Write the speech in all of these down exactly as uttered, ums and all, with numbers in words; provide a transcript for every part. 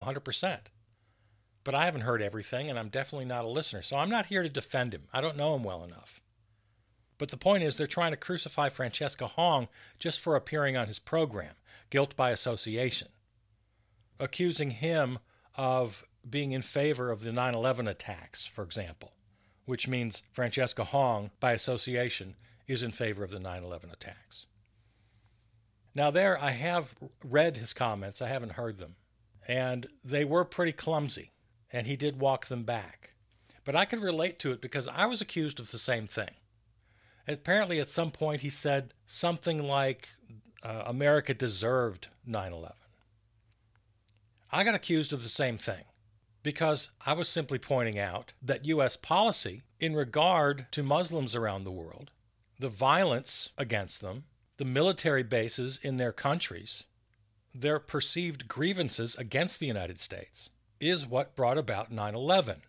hundred percent. But I haven't heard everything, and I'm definitely not a listener, so I'm not here to defend him. I don't know him well enough. But the point is, they're trying to crucify Francesca Hong just for appearing on his program, Guilt by Association, accusing him of being in favor of the nine eleven attacks, for example, which means Francesca Hong, by association, is in favor of the nine eleven attacks. Now there, I have read his comments. I haven't heard them. And they were pretty clumsy, and he did walk them back. But I could relate to it because I was accused of the same thing. Apparently, at some point, he said something like, uh, America deserved nine eleven. I got accused of the same thing because I was simply pointing out that U S policy in regard to Muslims around the world, the violence against them, the military bases in their countries, their perceived grievances against the United States, is what brought about nine eleven.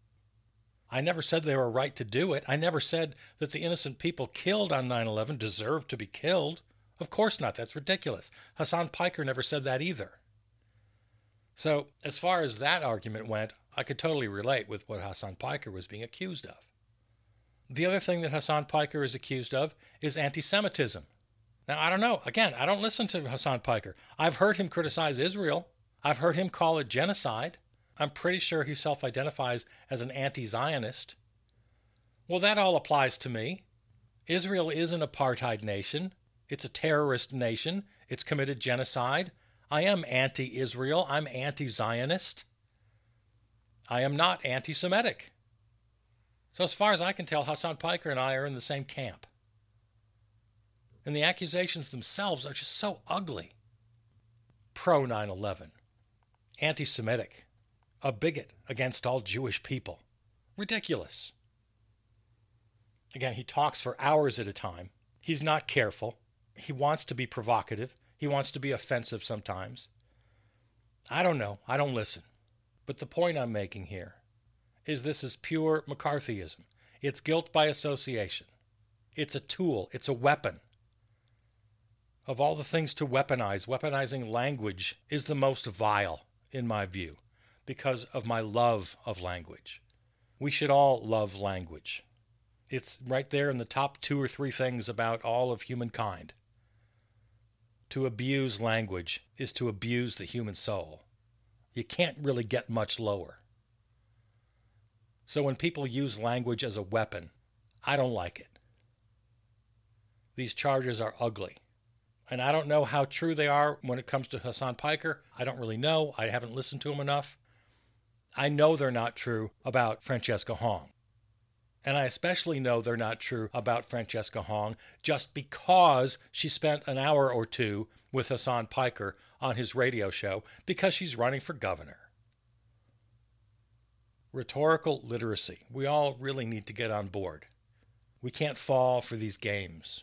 I never said they were right to do it. I never said that the innocent people killed on nine eleven deserved to be killed. Of course not. That's ridiculous. Hasan Piker never said that either. So, as far as that argument went, I could totally relate with what Hasan Piker was being accused of. The other thing that Hasan Piker is accused of is anti-Semitism. Now, I don't know. Again, I don't listen to Hasan Piker. I've heard him criticize Israel. I've heard him call it genocide. I'm pretty sure he self-identifies as an anti-Zionist. Well, that all applies to me. Israel is an apartheid nation. It's a terrorist nation. It's committed genocide. I am anti-Israel. I'm anti-Zionist. I am not anti-Semitic. So as far as I can tell, Hasan Piker and I are in the same camp. And the accusations themselves are just so ugly. Pro nine eleven. Anti-Semitic. A bigot against all Jewish people. Ridiculous. Again, he talks for hours at a time. He's not careful. He wants to be provocative. He wants to be offensive sometimes. I don't know. I don't listen. But the point I'm making here is this is pure McCarthyism. It's guilt by association. It's a tool. It's a weapon. Of all the things to weaponize, weaponizing language is the most vile, in my view, because of my love of language. We should all love language. It's right there in the top two or three things about all of humankind. To abuse language is to abuse the human soul. You can't really get much lower. So when people use language as a weapon, I don't like it. These charges are ugly. And I don't know how true they are when it comes to Hasan Piker. I don't really know. I haven't listened to him enough. I know they're not true about Francesca Hong. And I especially know they're not true about Francesca Hong just because she spent an hour or two with Hasan Piker on his radio show because she's running for governor. Rhetorical literacy. We all really need to get on board. We can't fall for these games.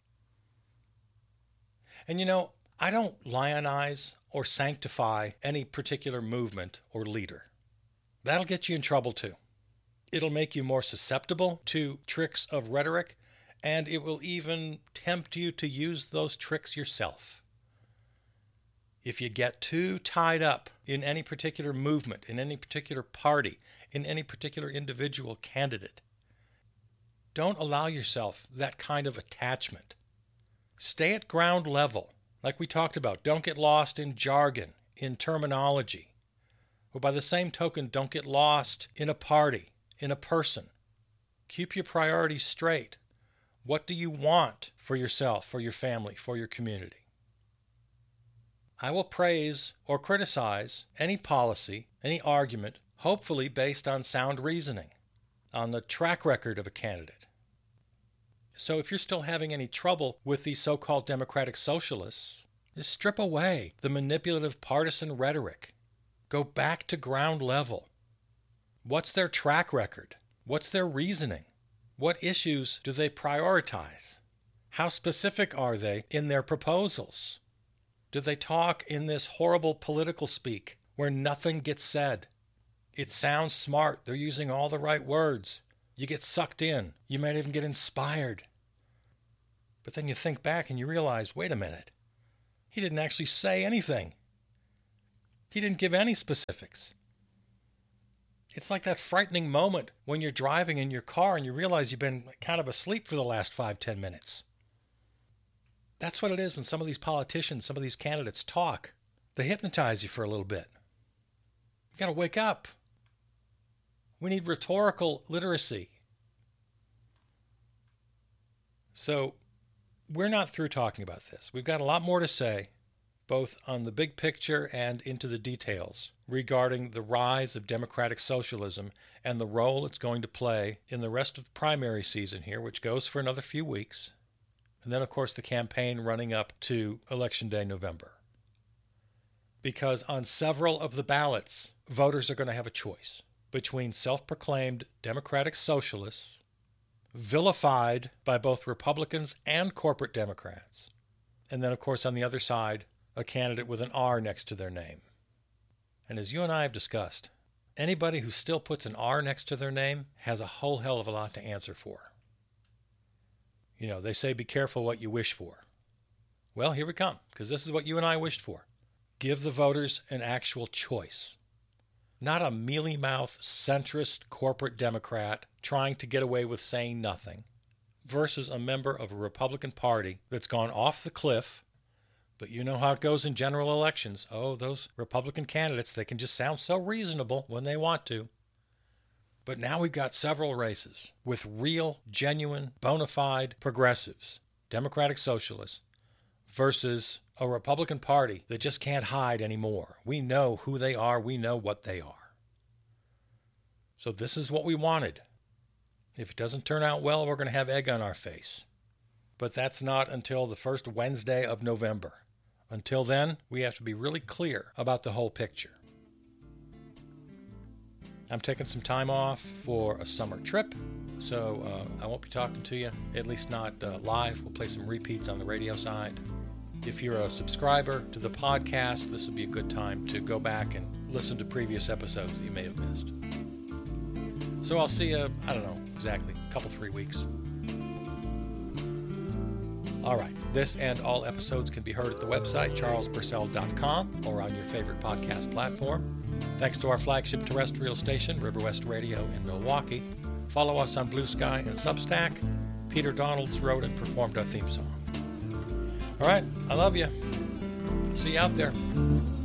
And you know, I don't lionize or sanctify any particular movement or leader. That'll get you in trouble too. It'll make you more susceptible to tricks of rhetoric, and it will even tempt you to use those tricks yourself. If you get too tied up in any particular movement, in any particular party, in any particular individual candidate, don't allow yourself that kind of attachment. Stay at ground level, like we talked about. Don't get lost in jargon, in terminology. But by the same token, don't get lost in a party, in a person. Keep your priorities straight. What do you want for yourself, for your family, for your community? I will praise or criticize any policy, any argument, hopefully based on sound reasoning, on the track record of a candidate. So if you're still having any trouble with these so-called democratic socialists, just strip away the manipulative partisan rhetoric. Go back to ground level. What's their track record? What's their reasoning? What issues do they prioritize? How specific are they in their proposals? Do they talk in this horrible political speak where nothing gets said? It sounds smart. They're using all the right words. You get sucked in. You might even get inspired. But then you think back and you realize, wait a minute. He didn't actually say anything. He didn't give any specifics. It's like that frightening moment when you're driving in your car and you realize you've been kind of asleep for the last five, ten minutes. That's what it is when some of these politicians, some of these candidates talk. They hypnotize you for a little bit. You got to wake up. We need rhetorical literacy. So we're not through talking about this. We've got a lot more to say, both on the big picture and into the details regarding the rise of democratic socialism and the role it's going to play in the rest of the primary season here, which goes for another few weeks. And then, of course, the campaign running up to Election Day, November. Because on several of the ballots, voters are going to have a choice between self-proclaimed democratic socialists, vilified by both Republicans and corporate Democrats, and then, of course, on the other side, a candidate with an R next to their name. And as you and I have discussed, anybody who still puts an R next to their name has a whole hell of a lot to answer for. You know, they say be careful what you wish for. Well, here we come, because this is what you and I wished for. Give the voters an actual choice. Not a mealy-mouthed, centrist corporate Democrat trying to get away with saying nothing, versus a member of a Republican Party that's gone off the cliff. But you know how it goes in general elections. Oh, those Republican candidates, they can just sound so reasonable when they want to. But now we've got several races with real, genuine, bona fide progressives, democratic socialists, versus a Republican Party that just can't hide anymore. We know who they are. We know what they are. So this is what we wanted. If it doesn't turn out well, we're going to have egg on our face. But that's not until the first Wednesday of November. Until then, we have to be really clear about the whole picture. I'm taking some time off for a summer trip, so uh, I won't be talking to you, at least not uh, live. We'll play some repeats on the radio side. If you're a subscriber to the podcast, this would be a good time to go back and listen to previous episodes that you may have missed. So I'll see you, I don't know exactly, a couple, three weeks. All right, this and all episodes can be heard at the website, charles purcell dot com, or on your favorite podcast platform. Thanks to our flagship terrestrial station, River West Radio in Milwaukee. Follow us on Blue Sky and Substack. Peter Donalds wrote and performed our theme song. All right, I love you. See you out there.